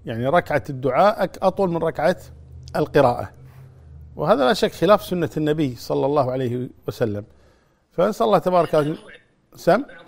يعني ركعة الدعاء أطول من ركعة القراءة، وهذا لا شك خلاف سنة النبي صلى الله عليه وسلم. فنسأل الله تبارك وتعالى. سم